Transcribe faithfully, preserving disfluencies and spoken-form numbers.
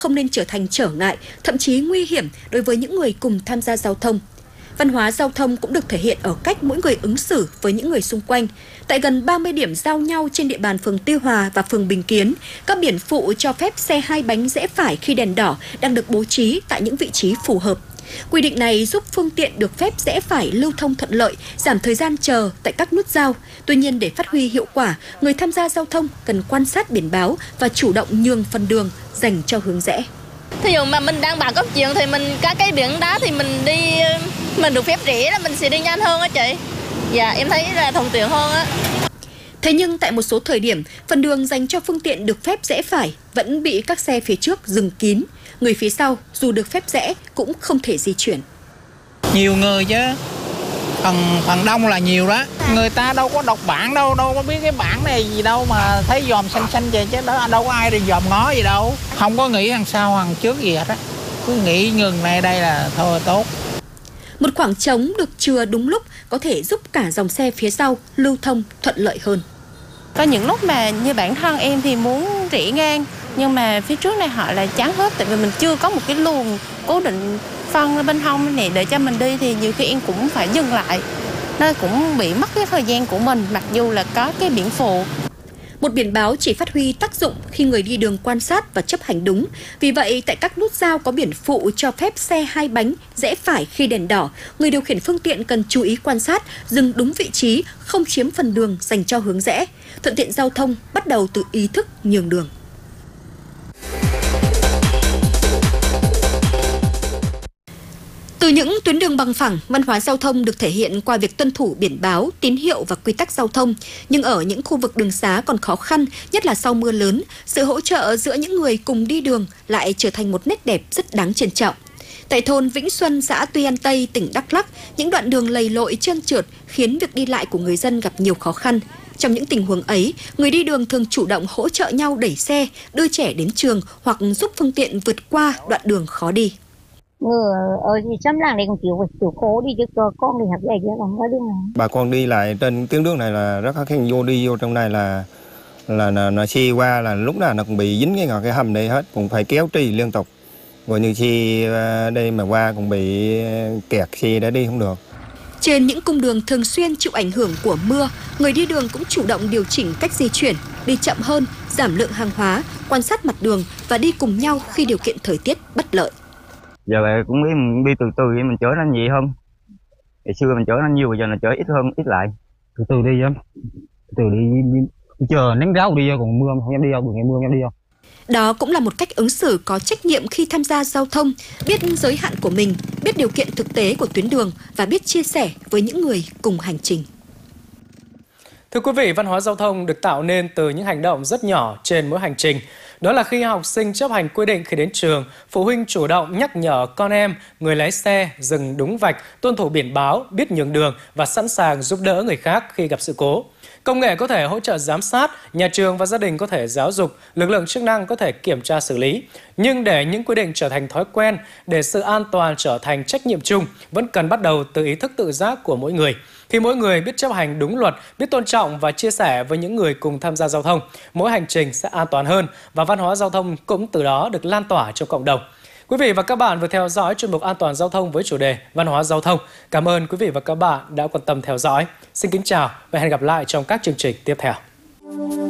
không nên trở thành trở ngại, thậm chí nguy hiểm đối với những người cùng tham gia giao thông. Văn hóa giao thông cũng được thể hiện ở cách mỗi người ứng xử với những người xung quanh. Tại gần ba mươi điểm giao nhau trên địa bàn phường Tuy Hòa và phường Bình Kiến, các biển phụ cho phép xe hai bánh rẽ phải khi đèn đỏ đang được bố trí tại những vị trí phù hợp. Quy định này giúp phương tiện được phép rẽ phải lưu thông thuận lợi, giảm thời gian chờ tại các nút giao. Tuy nhiên, để phát huy hiệu quả, người tham gia giao thông cần quan sát biển báo và chủ động nhường phần đường dành cho hướng rẽ. Thí dụ mà mình đang bảo cấp chuyện thì mình các cái biển đó thì mình đi mình được phép rẽ là mình sẽ đi nhanh hơn á chị. Dạ, em thấy là thuận tiện hơn á. Thế nhưng tại một số thời điểm, phần đường dành cho phương tiện được phép rẽ phải vẫn bị các xe phía trước dừng kín. Người phía sau dù được phép rẽ cũng không thể di chuyển. Nhiều người chứ, phần phần đông là nhiều đó. Người ta đâu có đọc bảng đâu, đâu có biết cái bảng này gì đâu mà thấy dòm xanh xanh vậy chứ đó, đâu có ai đi dòm ngó gì đâu. Không có nghĩ hàng sau hàng trước gì hết á. Cứ nghĩ ngừng này đây là thôi tốt. Một khoảng trống được chừa đúng lúc có thể giúp cả dòng xe phía sau lưu thông thuận lợi hơn. Có những lúc mà như bản thân em thì muốn rẽ ngang, nhưng mà phía trước này họ là chắn hết, tại vì mình chưa có một cái luồng cố định phân ở bên hông này để cho mình đi, thì nhiều khi em cũng phải dừng lại. Nó cũng bị mất cái thời gian của mình mặc dù là có cái biển phụ. Một biển báo chỉ phát huy tác dụng khi người đi đường quan sát và chấp hành đúng. Vì vậy, tại các nút giao có biển phụ cho phép xe hai bánh rẽ phải khi đèn đỏ, người điều khiển phương tiện cần chú ý quan sát, dừng đúng vị trí, không chiếm phần đường dành cho hướng rẽ. Thuận tiện giao thông bắt đầu từ ý thức nhường đường. Từ những tuyến đường bằng phẳng, văn hóa giao thông được thể hiện qua việc tuân thủ biển báo, tín hiệu và quy tắc giao thông. Nhưng ở những khu vực đường xá còn khó khăn, nhất là sau mưa lớn, sự hỗ trợ giữa những người cùng đi đường lại trở thành một nét đẹp rất đáng trân trọng. Tại thôn Vĩnh Xuân, xã Tuy An Tây, tỉnh Đắk Lắk, những đoạn đường lầy lội trơn trượt khiến việc đi lại của người dân gặp nhiều khó khăn. Trong những tình huống ấy, người đi đường thường chủ động hỗ trợ nhau đẩy xe, đưa trẻ đến trường hoặc giúp phương tiện vượt qua đoạn đường khó đi. Người ở xóm làng này còn chịu chịu khổ đi chứ con đi học dạy chứ còn có đường nào. Bà con đi lại trên tuyến đường này là rất khó khăn, vô đi vô trong này là là là nó xe qua là lúc nào nó cũng bị dính cái ngọn cái hầm này hết, cũng phải kéo trì liên tục. Rồi như xe đây mà qua cũng bị kẹt xe đã đi không được. Trên những cung đường thường xuyên chịu ảnh hưởng của mưa, người đi đường cũng chủ động điều chỉnh cách di chuyển, đi chậm hơn, giảm lượng hàng hóa, quan sát mặt đường và đi cùng nhau khi điều kiện thời tiết bất lợi. Giờ cũng biết mình đi từ từ thì mình chở nó nhẹ hơn. Ngày xưa mình chở nó nhiều, giờ là chở ít hơn, ít lại. Từ từ đi em. Từ từ đi, đi, đi chờ nắng ráo đi, còn mưa không em đi đâu, ngày mưa em đi đâu. Đó cũng là một cách ứng xử có trách nhiệm khi tham gia giao thông, biết giới hạn của mình, biết điều kiện thực tế của tuyến đường và biết chia sẻ với những người cùng hành trình. Thưa quý vị, văn hóa giao thông được tạo nên từ những hành động rất nhỏ trên mỗi hành trình. Đó là khi học sinh chấp hành quy định khi đến trường, phụ huynh chủ động nhắc nhở con em, người lái xe dừng đúng vạch, tuân thủ biển báo, biết nhường đường và sẵn sàng giúp đỡ người khác khi gặp sự cố. Công nghệ có thể hỗ trợ giám sát, nhà trường và gia đình có thể giáo dục, lực lượng chức năng có thể kiểm tra xử lý. Nhưng để những quy định trở thành thói quen, để sự an toàn trở thành trách nhiệm chung, vẫn cần bắt đầu từ ý thức tự giác của mỗi người. Khi mỗi người biết chấp hành đúng luật, biết tôn trọng và chia sẻ với những người cùng tham gia giao thông, mỗi hành trình sẽ an toàn hơn và văn hóa giao thông cũng từ đó được lan tỏa trong cộng đồng. Quý vị và các bạn vừa theo dõi chuyên mục An toàn giao thông với chủ đề Văn hóa giao thông. Cảm ơn quý vị và các bạn đã quan tâm theo dõi. Xin kính chào và hẹn gặp lại trong các chương trình tiếp theo.